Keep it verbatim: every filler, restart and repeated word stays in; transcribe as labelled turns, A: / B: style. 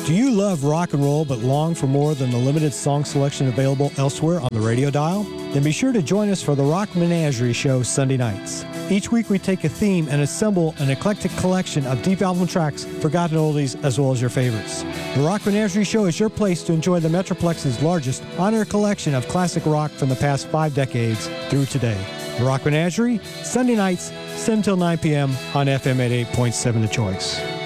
A: Do you love rock and roll but long for more than the limited song selection available elsewhere on the radio dial? Then be sure to join us for the Rock Menagerie Show Sunday nights. Each week we take a theme and assemble an eclectic collection of deep album tracks, forgotten oldies, as well as your favorites. The Rock Menagerie Show is your place to enjoy the Metroplex's largest on-air collection of classic rock from the past five decades through today. The Rock Menagerie, Sunday nights, seven till nine p.m. on F M eighty-eight point seven The Choice.